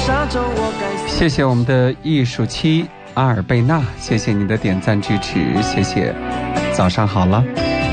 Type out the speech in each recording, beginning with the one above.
谢谢我们的艺术妻阿尔贝娜，谢谢你的点赞支持，谢谢。早上好了。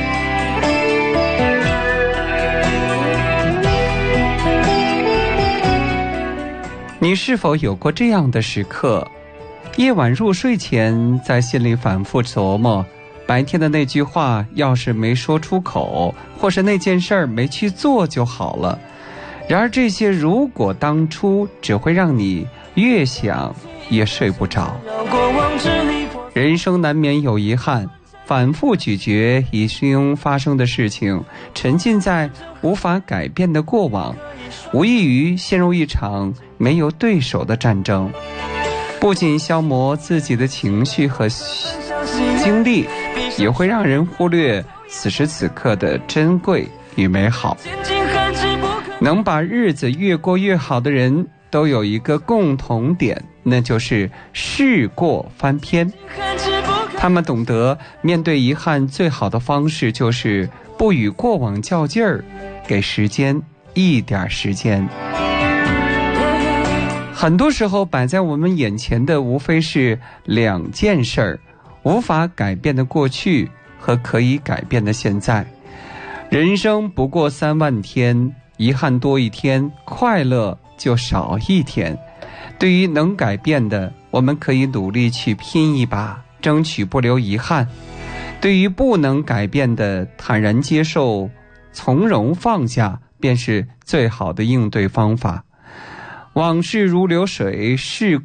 你是否有过这样的时刻？夜晚入睡前，在心里反复琢磨，白天的那句话要是没说出口，或是那件事儿没去做就好了。然而这些如果当初只会让你越想也睡不着。人生难免有遗憾，反复咀嚼已经发生的事情，沉浸在无法改变的过往，无异于陷入一场没有对手的战争，不仅消磨自己的情绪和精力，也会让人忽略此时此刻的珍贵与美好。能把日子越过越好的人都有一个共同点，那就是事过翻篇。他们懂得面对遗憾最好的方式就是不与过往较劲儿，给时间一点时间。很多时候摆在我们眼前的无非是两件事儿：无法改变的过去和可以改变的现在。人生不过3万天，遗憾多一天，快乐就少一天。对于能改变的，我们可以努力去拼一把，争取不留遗憾；对于不能改变的，坦然接受，从容放下，便是最好的应对方法。往事如流水，事